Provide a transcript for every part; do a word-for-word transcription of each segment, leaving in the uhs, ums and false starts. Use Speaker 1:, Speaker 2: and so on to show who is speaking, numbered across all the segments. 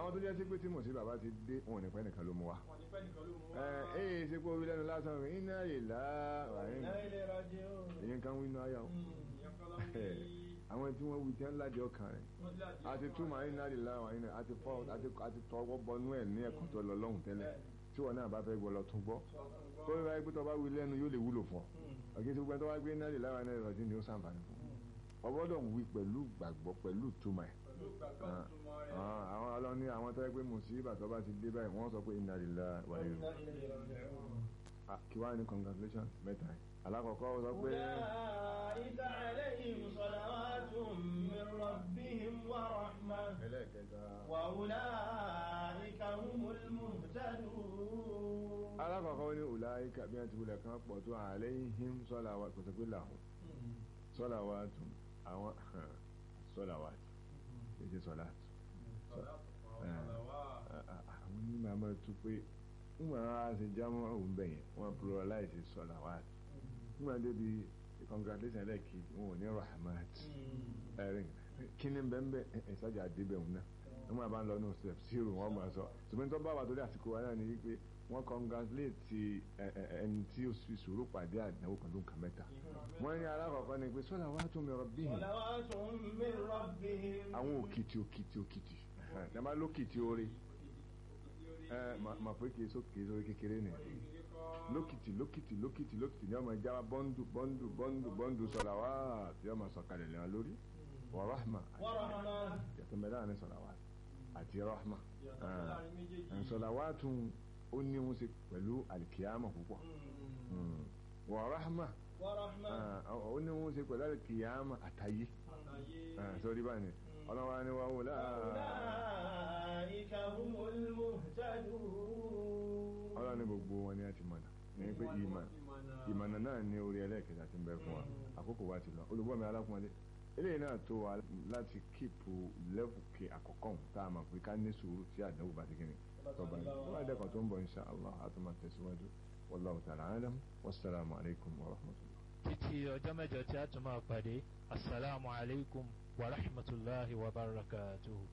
Speaker 1: àwọn tó jẹ́ sí pé tí mo sí bàbá ti dé wọn ò ní pẹ́ nìkan ló mú wa. ẹ ẹ ṣe pé orí lẹ́nu lásán rẹ̀ iná ìlà èyí kan wí inú ayá o àwọn tí wọ́n wí tí wọ́n ládìí ọkàn rẹ̀ àti túmọ̀ iná ìlà àti fọ́ àti tọwọ́ bọnú ẹ̀ ní ẹ̀kọ́ tó lọ lọ́hùn tẹ́lẹ̀ tí wọn náà bá fẹ́ gbọ́ lọ tún gbọ́ tó rí wáyé pé tó bá wí lẹ́nu yóò lè wúlò fún ọ ọ̀gẹ́ tí gbogbo tó wá gbé iná ìlà wà náà ìrọ̀jú ni ó sàǹfààní fún ọgbọ́dọ̀ ń wí pẹ̀lú gbàgbọ́ pẹ̀lú túmọ̀ ẹ̀ àwọn ọlọ́ni àwọn tó yẹ pé mùsíbà tó bá ti dé báyìí wọ́n sọ pé inna lillahi wa inna ilaihi raji'un kí wá ní congratulations mẹ́ta ẹ̀ alákọ̀ọ́kọ́ sọ pé
Speaker 2: ulaika alayhim salawatun min rabbihim wa rahmah
Speaker 1: ẹlẹ́ẹ̀kẹta
Speaker 2: wa ulaika humul muhtadun.
Speaker 1: alákọ̀ọ́kọ́ ní ulaika bí wọ́n ti wulẹ̀ kan pọ̀ tó alayhim salawat kò sọ pé làwọn salawatun àwọn salawat èdè sọláàtù àwọn onímọ̀ àmọ́ tó pé wọ́n máa ṣe jámọ́ òun bẹ̀yẹn wọ́n pluralize sọláwàtù wọ́n máa débi congratulation lẹ́ẹ̀kì wọn ò ní rahmat ẹ̀rìn kí ni bẹ́ẹ̀ ẹ̀sájà àdébẹ̀ òun náà wọ́n máa bá ń lọ ní step zero wọ́n máa sọ ṣùgbọ́n tó bá wà torí àsìkò wa náà ni wípé wọ́n congratulate ẹni tí ó fi sùúrù pàdé àdánwò pẹ̀lú nǹkan mẹ́ta wọ́n ní alákọ̀ọ́kọ́ ni pé salawatun min rabbihim àwọn òkìtì òkìtì òkìtì ẹ̀ máa lókìtì oore ẹ̀ máa pé kìí sókè sórí kékeré ni lókìtì lókìtì lókìtì lókìtì ní ọmọ ìjáwá bọ́ndù bọ́ndù bọ́ndù bọ́ndù salawat tí ọmọ sọ̀kalẹ̀ lẹ́wọ̀n lórí wa rahma yàtọ̀ mẹ́ta ní salawat àti rahma salawatun ó ní wọ́n ṣe pẹ̀lú alikiyama púpọ̀ wa rahma ó ní wọ́n ṣe pẹ̀lú alikiyama àtàyé sọ́rí báyìí ọlọ́wà ni wà wọ́n
Speaker 2: ulaika humul muhtadun
Speaker 1: ọlọ́ni gbogbo wọn ni a ti mọ̀nà ní pé ìmọ̀nà náà ní orí ẹlẹ́ẹ̀kẹta ti ń bẹ fún wa àkókò wa ti lọ olùgbọ́ mi alákùnrin eléyìí náà tó wa láti kíìpù lẹ́fùkì àkọ́kọ́ tá a mọ̀ pé ká ní sùúrù tí àdánwò bá ti kíni tọ́ba yìí wọ́n á dẹ́kun tó ń bọ̀ insha Allah àtúmọ̀ tẹ̀síwájú wallahu ta'ala alam wassalamu alaikum wa rahmatullah.
Speaker 3: títí ọjọ́ mẹ́jọ tí a tún máa pàdé assalamu alaikum wa rahmatullahi wa barakatuhu.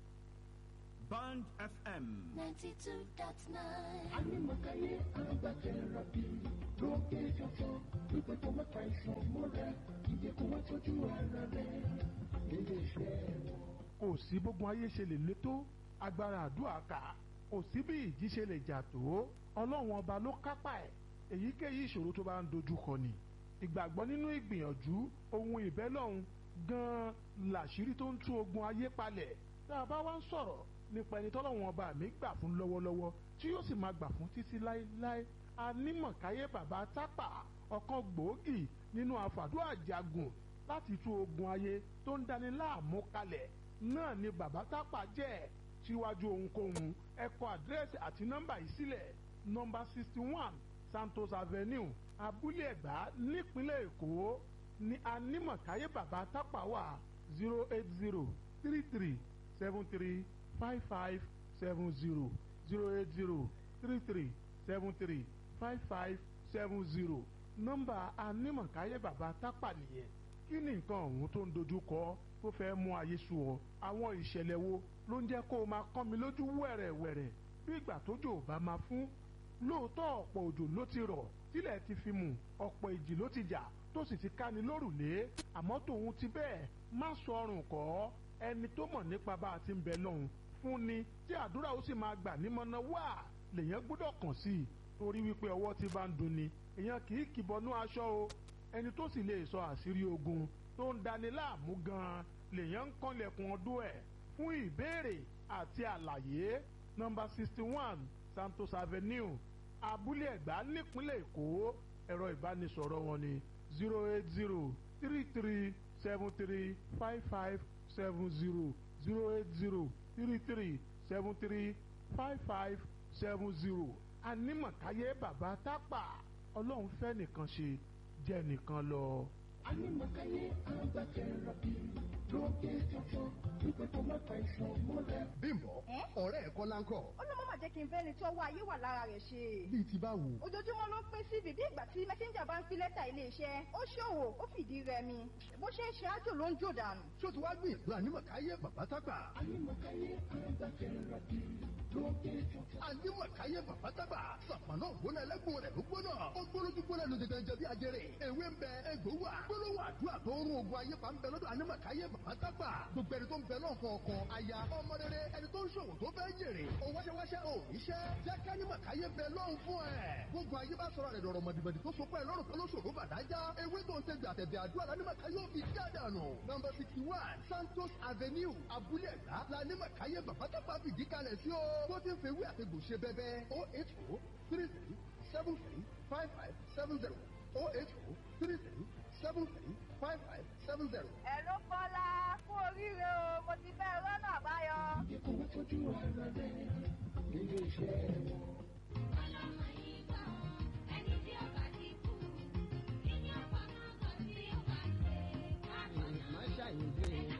Speaker 4: Band F M
Speaker 5: ninety-two point nine.
Speaker 6: Anímọ̀káyé agbákẹ́rọ̀ bí lókè jọ̀fọ̀ wípé kó má ta ìsàn mọ́ra ìdè kó má tọ́jú ara rẹ̀ nílé iṣẹ́ wọn.
Speaker 7: Kò sí bógun ayé ṣe lè lé tó agbára àdúrà ká kò sí bí ìjì ṣe lè jà tó ọlọ́run ọba ló kápá ẹ̀ èyíkéyìí ìṣòro tó bá ń dojú kọ ni ìgbàgbọ́ nínú ìgbìyànjú ohun ìbẹ́lọ́hun gan-an làṣírí tó ń tú ogun ayé palẹ̀ tá a bá wá ń sọ̀rọ̀ nípa ẹni tọ́lọ́run ọba mi gbà fún lọ́wọ́lọ́wọ́ tí yóò sì máa gbà fún títí láéláé Anímọ̀káyé bàbá tápà ọ̀kan gbòógì nínú àfàdúrà jagun láti tú ogun ayé tó ń dani láàmú kalẹ̀ náà ni bàbá tápà jẹ́ síwájú ohunkóhun ẹ kọ àdírẹ́sì àti nọ́mbà yìí sílẹ̀ nọ́mbà sixty one Santos Avenue Abúlé Ẹ̀gbá nípínlẹ̀ Èkó ní Anímọ̀káyé bàbá tápà wà zero eight zero three three seven three five five seven zero zero eight zero three three seven three five five seven zero nọ́mbà Anímọ̀káyé bàbá tápà nìyẹn kí ni nǹkan ọ̀hún tó ń dojú kọ tó fẹ́ mú ayé sú ọ àwọn ìṣẹ̀lẹ̀ wo ló ń jẹ́ kó o máa kán mi lójú wẹ̀rẹ̀wẹ̀rẹ̀ bí ìgbà tójò bá máa fún lóòótọ́ ọ̀pọ̀ òjò ló ti rọ̀ tílẹ̀ ti fi mù ọ̀pọ̀ ìjì ló ti jà tó sì ti ká ni lórùlé àmọ́ tòun ti bẹ́ẹ̀ má sọ ọrùn kọ́ ẹni tó mọ̀ nípa bá a ti ń bẹ lọ́hùn fún ni tí àdúrà ó sì máa gbà nímọ̀nà wá lèyàn gbọ́dọ̀ kàn sí i torí wípé ọwọ́ ti bá ń dunni èèyàn kì í kìbọnú aṣọ o ẹni tó sì lè sọ àṣírí ogun tó ń dani láàmú gan-an lèyàn ń kànlẹ̀kùn ọdún ẹ̀ fún ìbéèrè àti àlàyé nọ́mbà sixty one Santos Avenue Abúlé Ẹ̀gbá nípínlẹ̀ Èkó ẹ̀rọ ìbánisọ̀rọ̀ wọn ni zero eight zero three three seven three five five seven zero zero eight zero three three seven three five five seven zero Anímọ̀káyé bàbá tápà ọlọ́run fẹ́ nìkan ṣe jẹ́ nìkan lọ.
Speaker 6: Anímọ̀káyé agbákẹ́rọ̀ bí lókè jọ̀fọ̀ wípé kó má ta ìsàn mọ́ra.
Speaker 8: Bímbọ́ ọ̀rẹ́ ẹ̀kọ́ láńkọ̀.
Speaker 9: ó ló mọ̀ jẹ́ kí n fẹ́ ni tí ọwọ́ ayé wà lára rẹ̀ ṣe.
Speaker 8: bíi ti báwo.
Speaker 9: ojoojúmọ́ ló ń pín sí bíbí ìgbà tí mẹ́sẹ́ńjà bá ń fi lẹ́tà iléeṣẹ́ ó ṣòwò ó fìdí rẹmi bó ṣe ń ṣe ájò ló ń jò dànù.
Speaker 8: ṣó ti wá gbìyànjú Anímọ̀káyé bàbá tápà.
Speaker 6: Anímọ̀káyé agbákẹ́rọ̀ therapy lókè tuntun.
Speaker 8: Ànímọ̀káyé bàbá tábà sàpàná ògbóná ẹlẹ́gùn rẹ̀ ló gbóná. Ó gbólójú gbóná ló dẹ̀dẹ̀ jẹ bí ajere. Ewé ń bẹ egbò wà. Gbólóhùn àdúrà tó ń rún ogun ayé pa ń bẹ lọ́dọ̀ ànímọ̀káyé bàbá tábà. Gbogbo ẹni tó ń bẹ náà fún ọkọ aya ọmọ rere ẹni tó ń ṣòwò tó fẹ́ jèrè. Ó wáṣẹ́wáṣẹ́ ò níṣẹ́. Jẹ́ ká ànímọ̀káyé bẹ lọ́hùn fún ẹ̀. Gbogbo ayé bá sọ̀rọ̀ rẹ̀ dọ̀rọ̀ mọ̀dìmọ̀dì tó so pẹ́ lọ́rùn tó ló ṣòro bàdájá. Ewé tó ń tẹ̀gbẹ̀ àtẹ̀bẹ̀ àdúrà lánímọ̀káyé ò fi dáadánu. Nọ́mbà sixty one Santos Avenue Abúlé Ẹ̀gbá lánímọ̀káyé bàbá tábà fìdí kalẹ̀ sí o. Bó ti ń fi ewé àtegbò ṣe bẹ́bẹ́ oh eight oh three three seven three five five seven zero oh eight oh three three seven three five five seven zero.
Speaker 9: ẹ ló kọ́lá kú oríire o mo ti fẹ́ rọ́nà àbáyọ.
Speaker 6: ìdíkùn tọ́jú ara rẹ̀ nílé iṣẹ́ wọn.